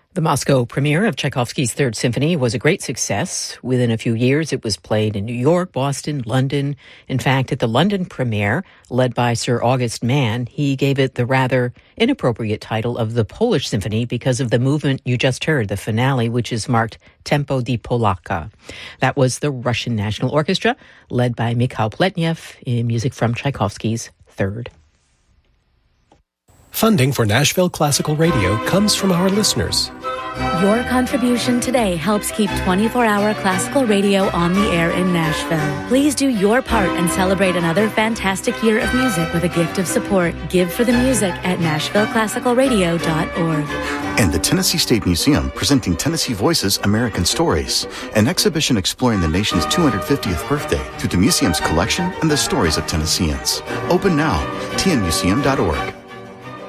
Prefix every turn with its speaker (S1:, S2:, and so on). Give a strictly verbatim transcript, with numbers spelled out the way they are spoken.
S1: The Moscow premiere of Tchaikovsky's Third Symphony was a great success. Within a few years, it was played in New York, Boston, London. In fact, at the London premiere, led by Sir August Mann, he gave it the rather inappropriate title of the Polish Symphony because of the movement you just heard, the finale, which is marked Tempo di Polacca. That was the Russian National Orchestra, led by Mikhail Pletnev, in music from Tchaikovsky's Third.
S2: Funding for Nashville Classical Radio comes from our listeners.
S3: Your contribution today helps keep twenty-four hour classical radio on the air in Nashville. Please do your part and celebrate another fantastic year of music with a gift of support. Give for the music at nashville classical radio dot org.
S4: And the Tennessee State Museum presenting Tennessee Voices American Stories, an exhibition exploring the nation's two hundred fiftieth birthday through the museum's collection and the stories of Tennesseans. Open now, t n museum dot org.